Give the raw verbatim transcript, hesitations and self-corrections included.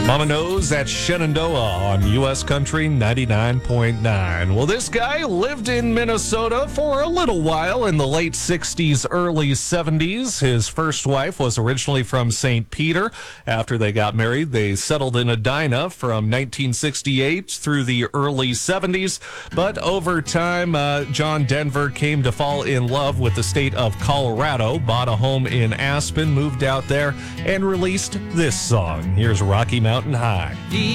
Mama Knows at Shenandoah on U S Country ninety-nine point nine. Well, this guy lived in Minnesota for a little while in the late sixties, early seventies. His first wife was originally from Saint Peter. After they got married, they settled in Edina from nineteen sixty-eight through the early seventies. But over time, uh, John Denver came to fall in love with the state of Colorado, bought a home in Aspen, moved out there, and released this song. Here's Rocky Mountain High.